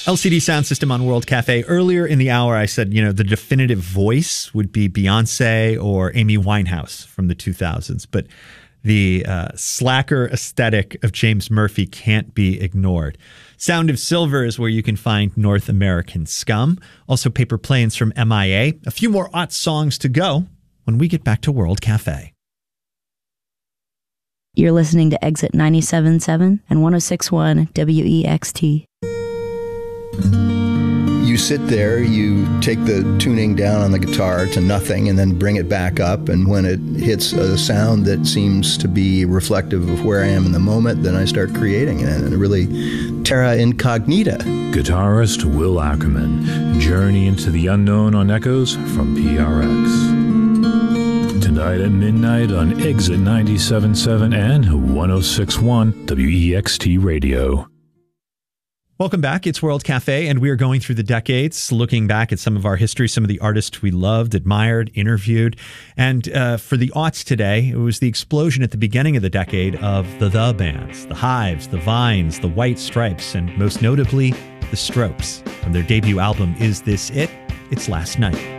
LCD Sound System on World Cafe. Earlier in the hour, I said, the definitive voice would be Beyonce or Amy Winehouse from the 2000s. But the slacker aesthetic of James Murphy can't be ignored. Sound of Silver is where you can find North American Scum. Also Paper Planes from MIA. A few more aught songs to go when we get back to World Cafe. You're listening to Exit 97.7 and 106.1 WEXT. You sit there, you take the tuning down on the guitar to nothing and then bring it back up, and when it hits a sound that seems to be reflective of where I am in the moment, then I start creating it, and really terra incognita. Guitarist Will Ackerman, journey into the unknown on Echoes from PRX. Tonight at midnight on Exit 97.7 and 106.1 WEXT Radio. Welcome back. It's World Cafe, and we are going through the decades, looking back at some of our history, some of the artists we loved, admired, interviewed. And for the aughts today, it was the explosion at the beginning of the decade of the bands, the Hives, the Vines, the White Stripes, and most notably, the Strokes. From their debut album, Is This It? It's Last Night.